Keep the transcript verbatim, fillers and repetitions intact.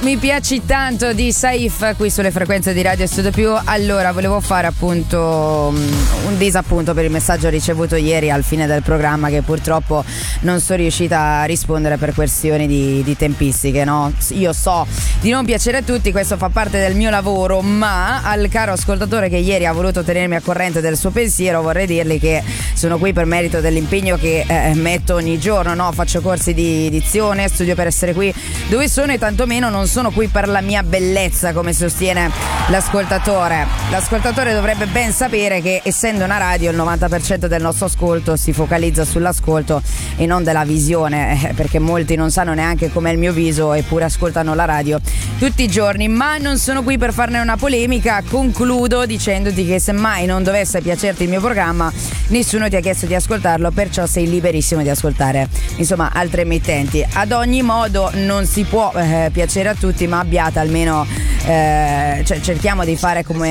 Mi piaci tanto di Saif qui sulle frequenze di Radio Studio Più. Allora, volevo fare appunto un disappunto per il messaggio ricevuto ieri al fine del programma, che purtroppo non sono riuscita a rispondere per questioni di, di tempistiche, no? Io so di non piacere a tutti, questo fa parte del mio lavoro, ma al caro ascoltatore che ieri ha voluto tenermi a corrente del suo pensiero vorrei dirgli che sono qui per merito dell'impegno che eh, metto ogni giorno, no? Faccio corsi di dizione, studio per essere qui dove sono e tantomeno non sono qui per la mia bellezza, come sostiene l'ascoltatore. L'ascoltatore dovrebbe ben sapere che, essendo una radio, il novanta per cento del nostro ascolto si focalizza sull'ascolto e non della visione, eh, perché molti non sanno neanche com'è il mio viso eppure ascoltano la radio tutti i giorni. Ma non sono qui per farne una polemica. Concludo dicendoti che se mai non dovesse piacerti il mio programma, nessuno ti ha chiesto di ascoltarlo, perciò sei liberissimo di ascoltare insomma altre emittenti. Ad ogni modo non si può eh, piacere a tutti, ma abbiate almeno eh, cioè, cerchiamo di fare come